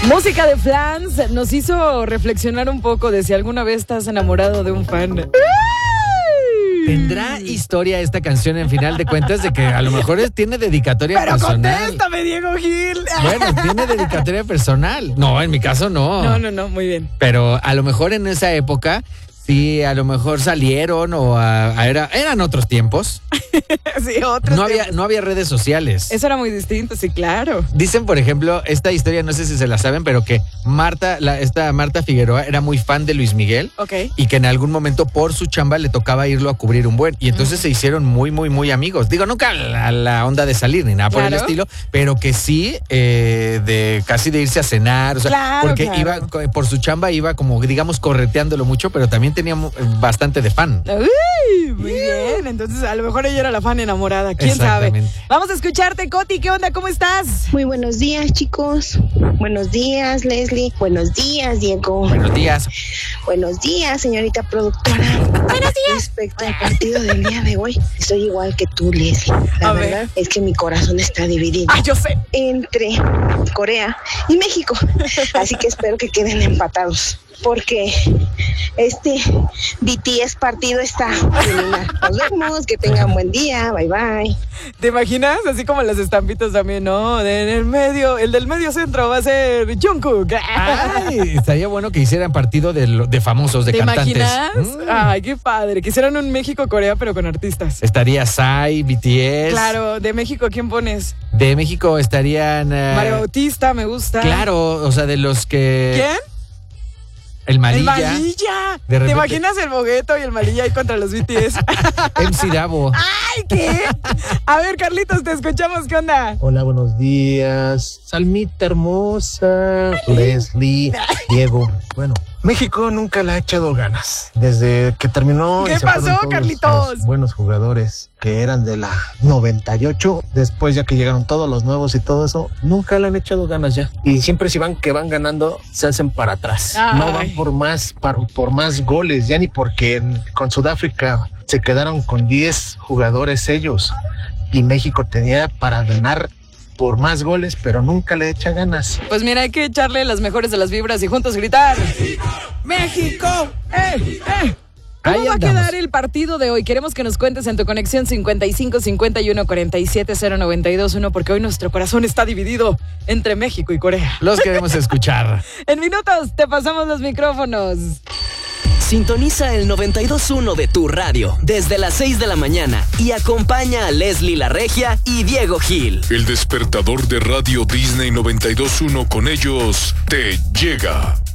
Música de Flans nos hizo reflexionar un poco de si alguna vez estás enamorado de un fan. ¿Tendrá historia esta canción en final de cuentas de que a lo mejor tiene dedicatoria Pero personal? contéstame, Diego Gil. Bueno, tiene dedicatoria personal. No, en mi caso no. No, muy bien. Pero a lo mejor en esa época, sí, a lo mejor salieron o eran otros tiempos. Sí, otros No había redes sociales. Eso era muy distinto, sí, claro. Dicen, por ejemplo, esta historia, no sé si se la saben, pero que esta Marta Figueroa era muy fan de Luis Miguel. Ok. Y que en algún momento por su chamba le tocaba irlo a cubrir un buen. Y entonces se hicieron muy, muy, muy amigos. Digo, nunca a la onda de salir ni nada por el estilo, pero que sí, de casi de irse a cenar. O sea, claro, porque iba, por su chamba iba como, digamos, correteándolo mucho, pero también tenía bastante de fan. Uy, muy bien. Entonces, a lo mejor ella era la fan enamorada. ¿Quién sabe? Vamos a escucharte, Coti. ¿Qué onda? ¿Cómo estás? Muy buenos días, chicos. Buenos días, Leslie. Buenos días, Diego. Buenos días. Buenos días, señorita productora. Buenos días. Respecto al partido del día de hoy, soy igual que tú, Leslie. La verdad es que mi corazón está dividido. Ah, yo sé. Entre Corea y México. Así que espero que queden empatados. Porque este BTS partido está criminal. Nos vemos, que tengan buen día, bye bye. ¿Te imaginas? Así como las estampitas también, ¿no? El del medio centro va a ser Jungkook. Ay, estaría bueno que hicieran partido de famosos, de cantantes. ¿Te imaginas? Ay, qué padre. Que hicieran un México-Corea, pero con artistas. Estaría Psy, BTS. Claro, de México, ¿quién pones? De México estarían... Mario Bautista, me gusta. Claro, o sea, de los que... ¿Quién? El Malilla. El Malilla. ¿Te imaginas el Bogueto y el Malilla ahí contra los BTS? MC Davo. ¡Ay, qué! A ver, Carlitos, te escuchamos. ¿Qué onda? Hola, buenos días. Salmita hermosa. Leslie, Diego. Bueno, México nunca le ha echado ganas. Desde que terminó... ¿Qué pasó, Carlitos? Los buenos jugadores que eran de la 98. Después, ya que llegaron todos los nuevos y todo eso, nunca le han echado ganas ya. Y siempre si van ganando, se hacen para atrás. Ay. No van por más goles. Ya ni porque con Sudáfrica se quedaron con 10 jugadores ellos. Y México tenía para ganar por más goles, pero nunca le echa ganas. Pues mira, hay que echarle las mejores de las vibras y juntos gritar ¡México! ¿Cómo Ahí va a andamos. quedar el partido de hoy? Queremos que nos cuentes en tu conexión 55 51 47 092 1, porque hoy nuestro corazón está dividido entre México y Corea. Los queremos escuchar. En minutos te pasamos los micrófonos. Sintoniza el 92.1 de tu radio desde las 6 de la mañana y acompaña a Leslie La Regia y Diego Gil. El despertador de Radio Disney 92.1, con ellos te llega.